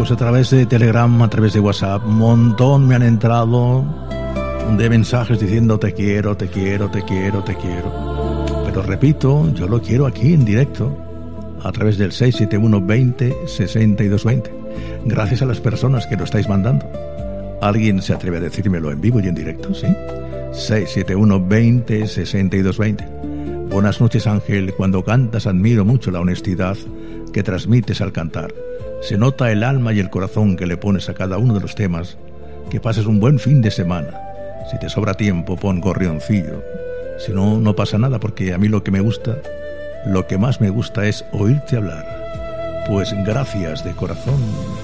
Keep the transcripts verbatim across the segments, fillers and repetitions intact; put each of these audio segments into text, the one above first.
Pues a través de Telegram, a través de WhatsApp, un montón me han entrado de mensajes diciendo te quiero, te quiero, te quiero, te quiero. Pero repito, yo lo quiero aquí en directo, a través del seis siete uno veinte sesenta y dos veinte. Gracias a las personas que lo estáis mandando. ¿Alguien se atreve a decírmelo en vivo y en directo? ¿Sí? seis siete uno veinte sesenta y dos veinte. Buenas noches, Ángel. Cuando cantas admiro mucho la honestidad que transmites al cantar. Se nota el alma y el corazón que le pones a cada uno de los temas. Que pases un buen fin de semana. Si te sobra tiempo, pon Gorrioncillo. Si no, no pasa nada, porque a mí lo que me gusta, lo que más me gusta es oírte hablar. Pues gracias de corazón.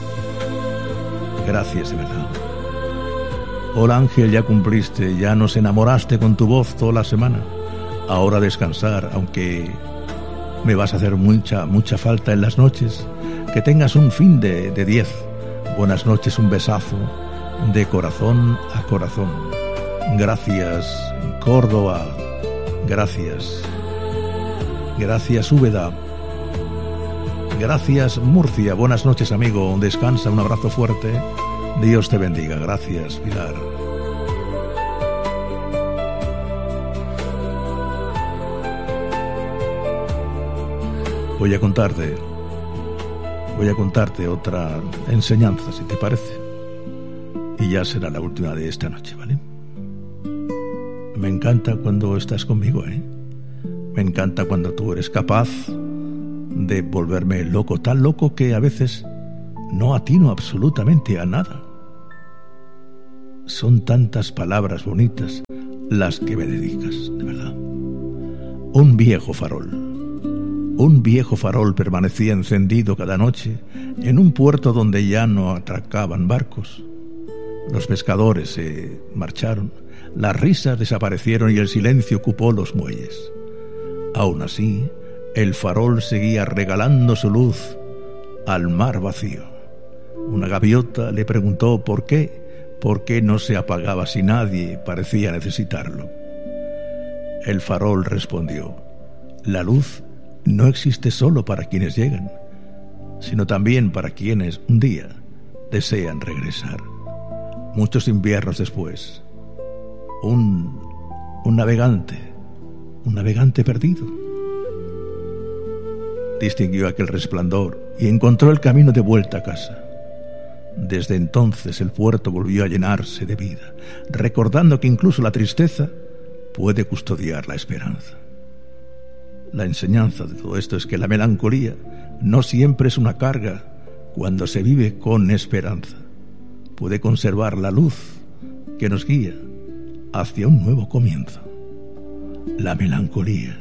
Gracias de verdad. Hola, Ángel, ya cumpliste, ya nos enamoraste con tu voz toda la semana. Ahora descansar, aunque me vas a hacer mucha, mucha falta en las noches. Que tengas un fin de, de diez. Buenas noches, un besazo de corazón a corazón. Gracias, Córdoba. Gracias. Gracias, Úbeda. Gracias, Murcia. Buenas noches, amigo. Descansa, un abrazo fuerte. Dios te bendiga. Gracias, Pilar. Voy a contarte, voy a contarte otra enseñanza, si te parece. Y ya será la última de esta noche, ¿vale? Me encanta cuando estás conmigo, ¿eh? Me encanta cuando tú eres capaz de volverme loco, tan loco que a veces no atino absolutamente a nada. Son tantas palabras bonitas las que me dedicas, de verdad. Un viejo farol. Un viejo farol permanecía encendido cada noche en un puerto donde ya no atracaban barcos. Los pescadores se marcharon, las risas desaparecieron y el silencio ocupó los muelles. Aún así, el farol seguía regalando su luz al mar vacío. Una gaviota le preguntó por qué, por qué no se apagaba si nadie parecía necesitarlo. El farol respondió: la luz no existe solo para quienes llegan, sino también para quienes un día desean regresar. Muchos inviernos después, un, un navegante, un navegante perdido, distinguió aquel resplandor y encontró el camino de vuelta a casa. Desde entonces el puerto volvió a llenarse de vida, recordando que incluso la tristeza puede custodiar la esperanza. La enseñanza de todo esto es que la melancolía no siempre es una carga cuando se vive con esperanza. Puede conservar la luz que nos guía hacia un nuevo comienzo. La melancolía,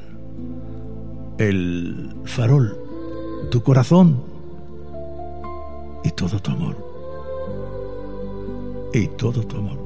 el farol, tu corazón y todo tu amor. Y todo tu amor.